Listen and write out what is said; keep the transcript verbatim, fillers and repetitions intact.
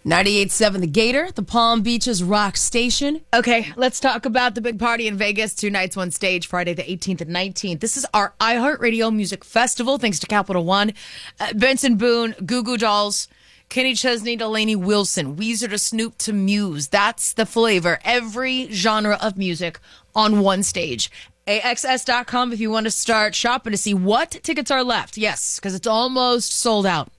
ninety-eight point seven The Gator, the Palm Beaches Rock Station. Okay, let's talk about the big party in Vegas. Two nights, one stage, Friday the eighteenth and nineteenth. This is our iHeartRadio Music Festival, thanks to Capital One. Uh, Benson Boone, Goo Goo Dolls, Kenny Chesney, Delaney Wilson, Weezer to Snoop to Muse. That's the flavor. Every genre of music on one stage. A X S dot com if you want to start shopping to see what tickets are left. Yes, because it's almost sold out.